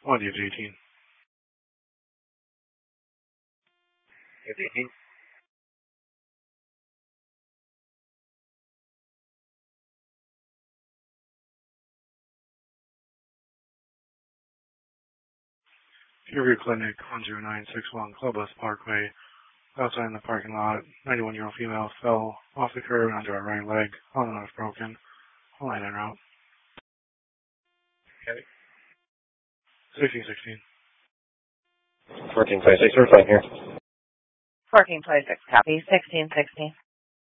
DH 18. It's 18. Peerview Clinic, 10961 Clubhouse Parkway. Outside in the parking lot, 91-year-old female fell off the curb onto her right leg. All the nose broken. Line en route. Okay. 1616. 1426, we're fine here. 1426, copy. 1616.